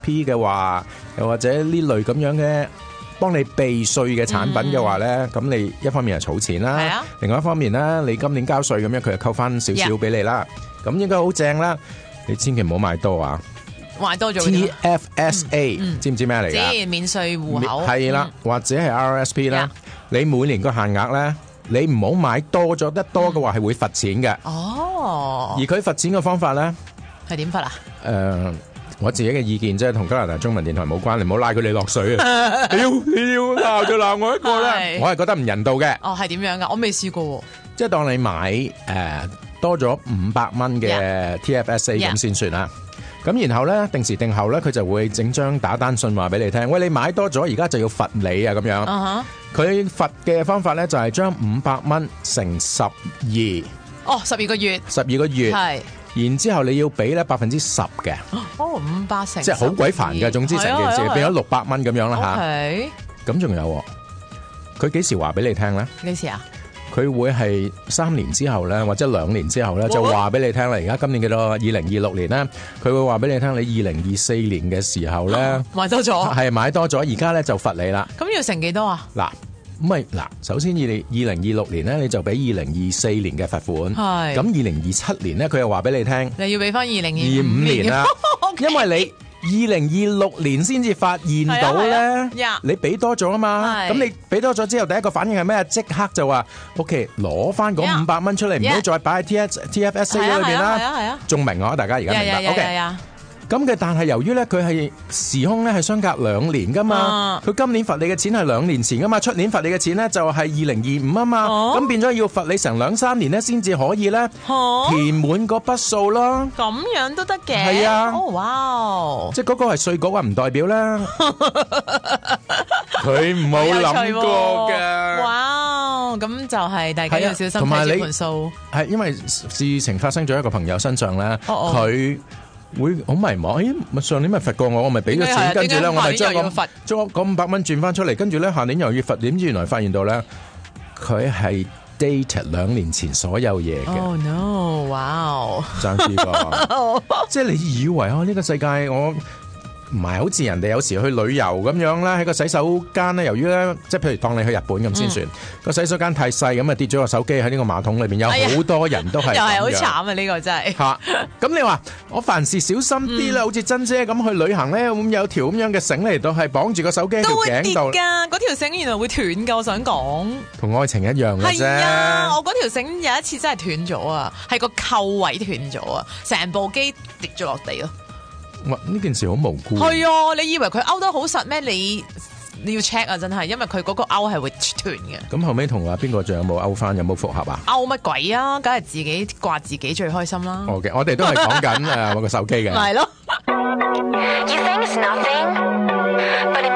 P 嘅話，又或者呢類咁樣嘅幫你避稅嘅產品嘅話咧，咁你一方面係儲錢啦，另外一方面咧，你今年交稅咁樣，佢就扣翻少少俾你啦，咁應該好正啦。你千祈唔好買多啊！ 買多咗 TFSA 知唔知咩嚟㗎？ 知免稅戶口係啦，或者係 RRSP 啦。你每年個限額咧，你唔好買多咗得多嘅話係會罰錢嘅。 哦， 而佢罰錢嘅方法咧係點罰啊？ 我自己嘅意見即係同加拿大中文電台冇關，你唔好拉佢哋落水啊！你要鬧就鬧我一個咧，我係覺得唔人道嘅。 哦，係點樣㗎？我未試過喎。 即係當你買多咗500蚊嘅 TFSA 咁先算啦。咁然後咧，定時定候咧，佢就會整張打單信話俾你聽，喂，你買多咗，而家就要罰你啊咁樣。佢罰嘅方法咧就係將500蚊乘12。哦 ，12個月。 12個月。係。然之後你要俾咧10%嘅。 哦，500乘。 即係好鬼煩嘅，總之成件事變咗600蚊咁樣啦嚇。 OK。 咁仲有，佢幾時話俾你聽咧？ 幾時啊？ 佢會係3年之後咧，或者2年之後咧，就話俾你聽啦。而家今年幾多2026年咧，佢會話俾你聽，你2024年嘅時候咧買多咗， 係買多咗，而家咧就罰你啦。 咁要乘幾多啊？ 嗱，咁咪嗱，首先2026年咧，你就俾2024年嘅罰款。係。咁2027年咧，佢又話俾你聽， 你要俾翻2025 年啦，因為你2026年先至發現到咧，你俾多咗啊嘛，咁你俾多咗之後，第一個反應係咩？即刻就話 OK， 攞翻嗰500蚊出嚟，唔好再擺喺 TFSA 裏邊啦。仲明我大家而家明白 ？OK。咁嘅，但係由於咧佢係時空咧係相隔2年噶嘛，佢今年罰你嘅錢係2年前噶嘛，出年罰你嘅錢咧就係2025啊嘛，咁變咗要罰你成2-3年咧先至可以咧填滿嗰筆數咯。 咁樣都得嘅。 係啊。 哦，哇！ 即係嗰個係稅局啊，唔代表啦。佢冇諗過㗎。哇！ 咁就係大家要小心睇住盤數。係因為事情發生咗一個朋友身上咧，佢會好迷茫，上年咪罰過我咪俾咗錢，跟住咧我咪將嗰500蚊轉翻出嚟，跟住咧下年又要罰，點知原來發現到咧佢係 date 2年前所有嘢嘅。 Oh no！ 哇！ 爭啲噃，即係你以為呢個世界我唔係好似人哋有時去旅遊咁樣啦，喺個洗手間咧，由於咧即係譬如當你去日本咁先算，個洗手間太細咁啊，跌咗個手機喺呢個馬桶裏邊，有好多人都係又係好慘啊！呢個真係嚇。咁你話我凡事小心啲啦，好似珍姐咁去旅行咧，咁有條咁樣嘅繩嚟到係綁住個手機喺條頸度㗎，嗰條繩原來會斷㗎，我想講。 同愛情一樣嘅啫。 係啊，我嗰條繩有一次真係斷咗啊，係個扣位斷咗啊，成部機跌咗落地咯。 哇！呢件事好無辜。 係啊，你以為佢勾得好實咩？你要 check 啊，真係，因為佢嗰個勾係會斷嘅。咁後尾同阿邊個仲有冇勾翻？有冇復合啊？ 勾乜鬼啊？梗係自己掛自己最開心啦。 OK， 我哋都係講緊我個手機嘅。 係咯。